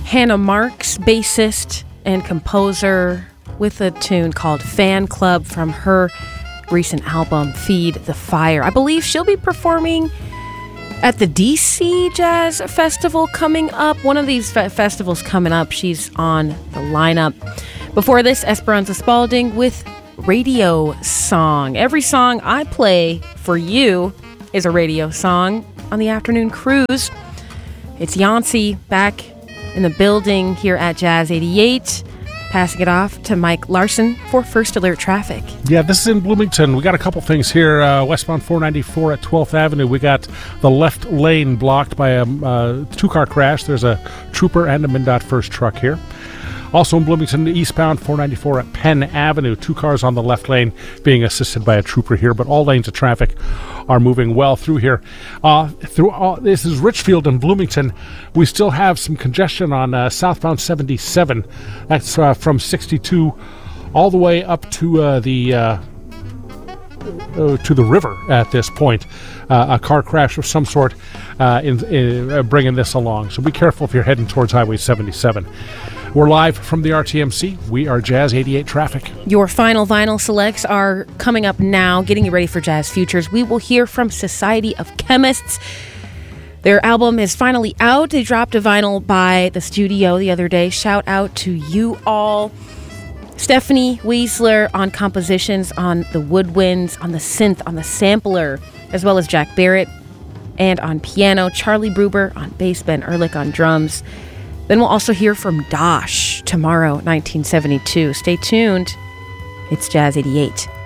Hannah Marks, bassist and composer, with a tune called Fan Club from her recent album, Feed the Fire. I believe she'll be performing at the DC Jazz Festival coming up. One of these festivals coming up. She's on the lineup. Before this, Esperanza Spalding with Radio Song. Every song I play for you is a radio song on the afternoon cruise. It's Yancey back in the building here at Jazz 88. Passing it off to Mike Larson for First Alert Traffic. Yeah, this is in Bloomington. We got a couple things here. Westbound 494 at 12th Avenue. We got the left lane blocked by a two-car crash. There's a trooper and a MnDOT first truck here. Also in Bloomington, eastbound 494 at Penn Avenue. 2 cars on the left lane being assisted by a trooper here, but all lanes of traffic are moving well through here. This is Richfield and Bloomington. We still have some congestion on southbound 77. That's from 62 all the way up to the river at this point. A car crash of some sort in bringing this along. So be careful if you're heading towards Highway 77. We're live from the RTMC. We are Jazz 88 Traffic. Your final vinyl selects are coming up now, getting you ready for Jazz Futures. We will hear from Society of Chemists. Their album is finally out. They dropped a vinyl by the studio the other day. Shout out to you all. Stephanie Weisler on compositions, on the woodwinds, on the synth, on the sampler, as well as Jack Barrett, and on piano, Charlie Bruber on bass, Ben Ehrlich on drums. Then we'll also hear from Dosh tomorrow, 1972. Stay tuned. It's Jazz 88.